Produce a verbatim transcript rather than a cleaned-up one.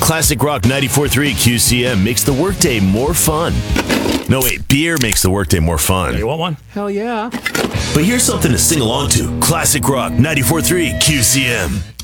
Classic Rock ninety-four point three Q C M makes the workday more fun. No, wait, beer makes the workday more fun. You want one? Hell yeah. But here's something to sing along to. Classic Rock ninety-four point three Q C M.